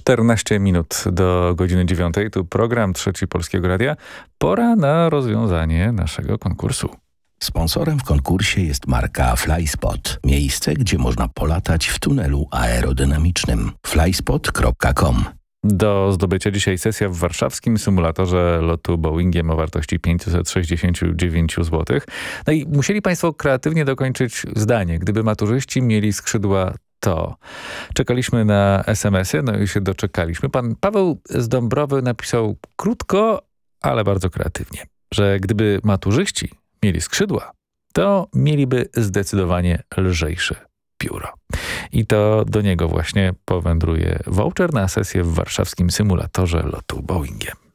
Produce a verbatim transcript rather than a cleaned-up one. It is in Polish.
czternaście minut do godziny dziewiątej. Tu program Trzeci Polskiego Radia. Pora na rozwiązanie naszego konkursu. Sponsorem w konkursie jest marka Flyspot. Miejsce, gdzie można polatać w tunelu aerodynamicznym. flyspot kropka com. Do zdobycia dzisiaj sesja w warszawskim symulatorze lotu Boeingiem o wartości pięćset sześćdziesiąt dziewięć złotych. No i musieli Państwo kreatywnie dokończyć zdanie. Gdyby maturzyści mieli skrzydła, to czekaliśmy na es em esy, no i się doczekaliśmy. Pan Paweł z Dąbrowy napisał krótko, ale bardzo kreatywnie, że gdyby maturzyści mieli skrzydła, to mieliby zdecydowanie lżejsze pióro. I to do niego właśnie powędruje voucher na sesję w warszawskim symulatorze lotu Boeingiem.